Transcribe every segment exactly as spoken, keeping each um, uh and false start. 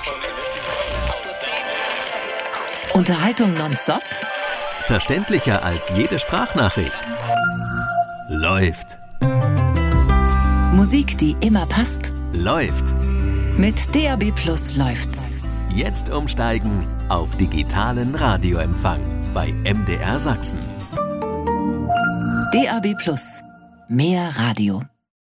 Unterhaltung nonstop? Verständlicher als jede Sprachnachricht. Läuft. Musik, die immer passt? Läuft. Mit D A B Plus läuft's. Jetzt umsteigen auf digitalen Radioempfang bei M D R Sachsen. D A B Plus. Mehr Radio.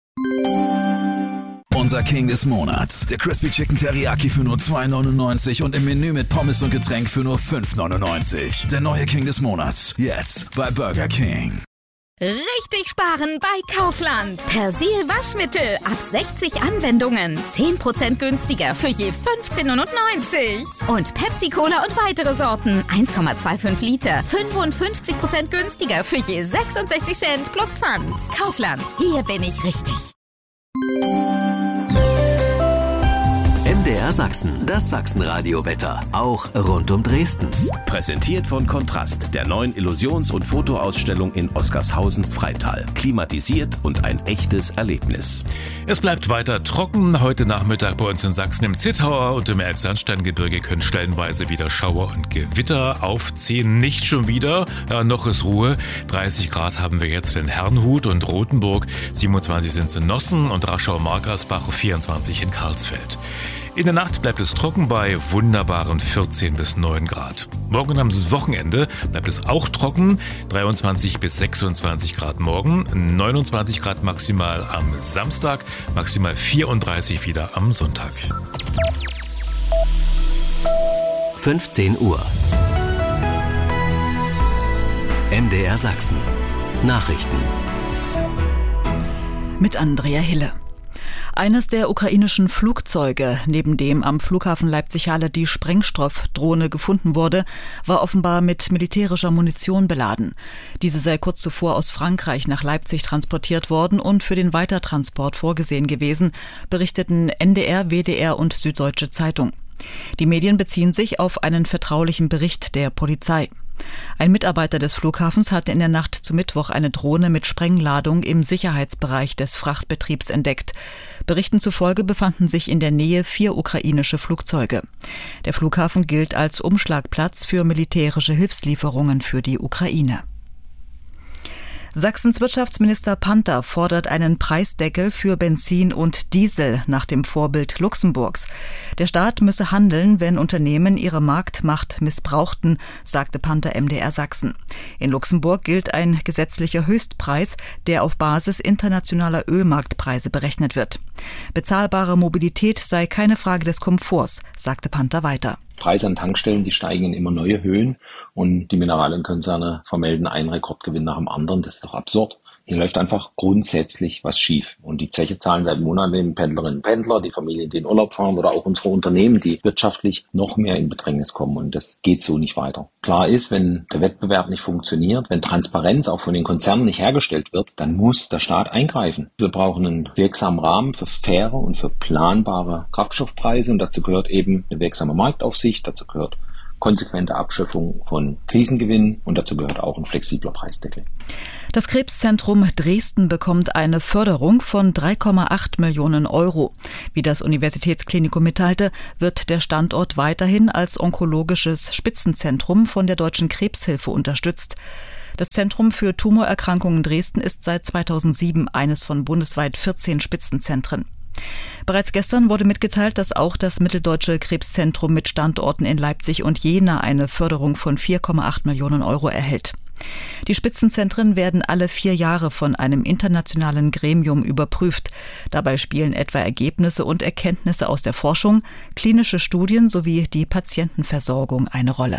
Unser King des Monats. Der Crispy Chicken Teriyaki für nur zwei neunundneunzig und im Menü mit Pommes und Getränk für nur fünf neunundneunzig. Der neue King des Monats. Jetzt bei Burger King. Richtig sparen bei Kaufland. Persil Waschmittel ab sechzig Anwendungen. zehn Prozent günstiger für je fünfzehn neunundneunzig. Und Pepsi Cola und weitere Sorten. eins Komma fünfundzwanzig Liter. fünfundfünfzig Prozent günstiger für je sechsundsechzig Cent plus Pfand. Kaufland. Hier bin ich richtig. M D R Sachsen, das Sachsenradio-Wetter, auch rund um Dresden. Präsentiert von Kontrast, der neuen Illusions- und Fotoausstellung in Oskarshausen-Freital. Klimatisiert und ein echtes Erlebnis. Es bleibt weiter trocken. Heute Nachmittag bei uns in Sachsen im Zittauer und im Elbsandsteingebirge können stellenweise wieder Schauer und Gewitter aufziehen. Nicht schon wieder, ja, noch ist Ruhe. dreißig Grad haben wir jetzt in Herrnhut und Rothenburg, siebenundzwanzig sind es in Nossen und Raschau-Markersbach, vierundzwanzig in Karlsfeld. In der Nacht bleibt es trocken bei wunderbaren vierzehn bis neun Grad. Morgen am Wochenende bleibt es auch trocken, dreiundzwanzig bis sechsundzwanzig Grad morgen, neunundzwanzig Grad maximal am Samstag, maximal vierunddreißig wieder am Sonntag. fünfzehn Uhr. M D R Sachsen. Nachrichten. Mit Andrea Hille. Eines der ukrainischen Flugzeuge, neben dem am Flughafen Leipzig-Halle die Sprengstoffdrohne gefunden wurde, war offenbar mit militärischer Munition beladen. Diese sei kurz zuvor aus Frankreich nach Leipzig transportiert worden und für den Weitertransport vorgesehen gewesen, berichteten N D R, W D R und Süddeutsche Zeitung. Die Medien beziehen sich auf einen vertraulichen Bericht der Polizei. Ein Mitarbeiter des Flughafens hatte in der Nacht zu Mittwoch eine Drohne mit Sprengladung im Sicherheitsbereich des Frachtbetriebs entdeckt. Berichten zufolge befanden sich in der Nähe vier ukrainische Flugzeuge. Der Flughafen gilt als Umschlagplatz für militärische Hilfslieferungen für die Ukraine. Sachsens Wirtschaftsminister Panther fordert einen Preisdeckel für Benzin und Diesel nach dem Vorbild Luxemburgs. Der Staat müsse handeln, wenn Unternehmen ihre Marktmacht missbrauchten, sagte Panther M D R Sachsen. In Luxemburg gilt ein gesetzlicher Höchstpreis, der auf Basis internationaler Ölmarktpreise berechnet wird. Bezahlbare Mobilität sei keine Frage des Komforts, sagte Panther weiter. Preise an Tankstellen, die steigen in immer neue Höhen und die Mineralienkonzerne vermelden einen Rekordgewinn nach dem anderen. Das ist doch absurd. Hier läuft einfach grundsätzlich was schief. Und die Zeche zahlen seit Monaten Pendlerinnen und Pendler, die Familien, die in Urlaub fahren oder auch unsere Unternehmen, die wirtschaftlich noch mehr in Bedrängnis kommen. Und das geht so nicht weiter. Klar ist, wenn der Wettbewerb nicht funktioniert, wenn Transparenz auch von den Konzernen nicht hergestellt wird, dann muss der Staat eingreifen. Wir brauchen einen wirksamen Rahmen für faire und für planbare Kraftstoffpreise. Und dazu gehört eben eine wirksame Marktaufsicht, dazu gehört konsequente Abschöpfung von Krisengewinnen und dazu gehört auch ein flexibler Preisdeckel. Das Krebszentrum Dresden bekommt eine Förderung von drei Komma acht Millionen Euro. Wie das Universitätsklinikum mitteilte, wird der Standort weiterhin als onkologisches Spitzenzentrum von der Deutschen Krebshilfe unterstützt. Das Zentrum für Tumorerkrankungen Dresden ist seit zweitausendsieben eines von bundesweit vierzehn Spitzenzentren. Bereits gestern wurde mitgeteilt, dass auch das Mitteldeutsche Krebszentrum mit Standorten in Leipzig und Jena eine Förderung von vier Komma acht Millionen Euro erhält. Die Spitzenzentren werden alle vier Jahre von einem internationalen Gremium überprüft. Dabei spielen etwa Ergebnisse und Erkenntnisse aus der Forschung, klinische Studien sowie die Patientenversorgung eine Rolle.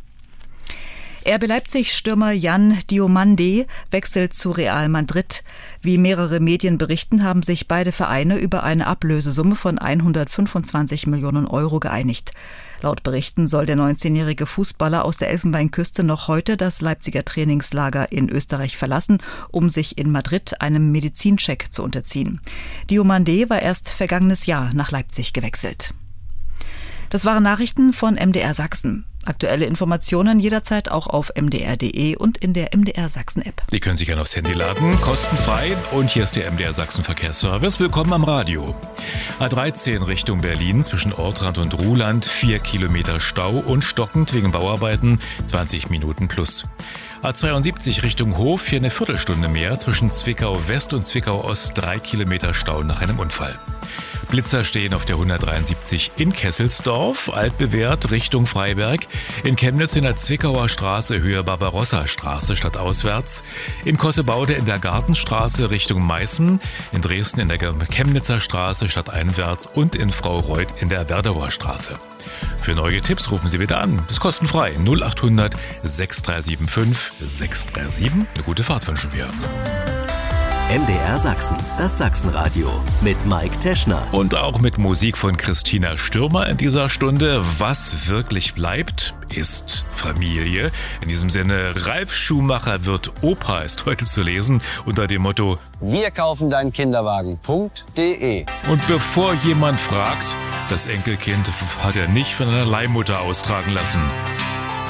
R B Leipzig-Stürmer Jan Diomande wechselt zu Real Madrid. Wie mehrere Medien berichten, haben sich beide Vereine über eine Ablösesumme von hundertfünfundzwanzig Millionen Euro geeinigt. Laut Berichten soll der neunzehnjährige Fußballer aus der Elfenbeinküste noch heute das Leipziger Trainingslager in Österreich verlassen, um sich in Madrid einem Medizincheck zu unterziehen. Diomande war erst vergangenes Jahr nach Leipzig gewechselt. Das waren Nachrichten von M D R Sachsen. Aktuelle Informationen jederzeit auch auf m d r punkt d e und in der M D R Sachsen App. Die können Sie gerne aufs Handy laden, kostenfrei. Und hier ist der M D R Sachsen Verkehrsservice. Willkommen am Radio. A dreizehn Richtung Berlin zwischen Ortrand und Ruhland, vier Kilometer Stau und stockend wegen Bauarbeiten, zwanzig Minuten plus. A zweiundsiebzig Richtung Hof, hier eine Viertelstunde mehr, zwischen Zwickau West und Zwickau Ost, drei Kilometer Stau nach einem Unfall. Blitzer stehen auf der hundertdreiundsiebzig in Kesselsdorf, altbewährt Richtung Freiberg, in Chemnitz in der Zwickauer Straße Höhe Barbarossa-Straße stadtauswärts, in Kossebaude in der Gartenstraße Richtung Meißen, in Dresden in der Chemnitzer Straße stadteinwärts und in Fraureuth in der Werdauer Straße. Für neue Tipps rufen Sie bitte an. Das ist kostenfrei. null acht hundert sechs drei sieben fünf sechs drei sieben. Eine gute Fahrt wünschen wir. M D R Sachsen, das Sachsenradio mit Mike Teschner. Und auch mit Musik von Christina Stürmer in dieser Stunde. Was wirklich bleibt, ist Familie. In diesem Sinne, Ralf Schumacher wird Opa ist heute zu lesen unter dem Motto Wir kaufen deinen Kinderwagen punkt de. Und bevor jemand fragt, das Enkelkind hat er nicht von einer Leihmutter austragen lassen.